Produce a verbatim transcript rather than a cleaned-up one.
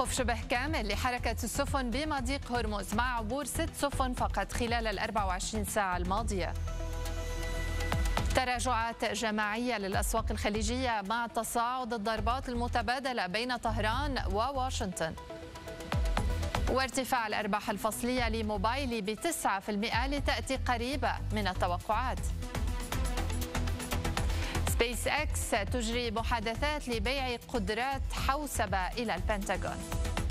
توقف شبه كامل لحركة السفن بمضيق هرمز مع عبور ست سفن فقط خلال ال أربع وعشرين ساعة الماضية. تراجعات جماعية للأسواق الخليجية مع تصاعد الضربات المتبادلة بين طهران وواشنطن. وارتفاع الأرباح الفصلية لموبايل بتسعة بالمئة لتأتي قريبة من التوقعات. سبيس إكس تجري محادثات لبيع قدرات حوسبة إلى البنتاغون.